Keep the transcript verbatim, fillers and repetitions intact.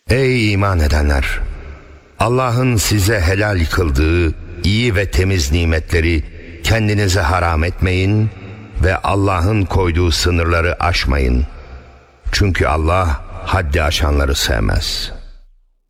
Ey iman edenler! Allah'ın size helal kıldığı iyi ve temiz nimetleri kendinize haram etmeyin ve Allah'ın koyduğu sınırları aşmayın. Çünkü Allah haddi aşanları sevmez.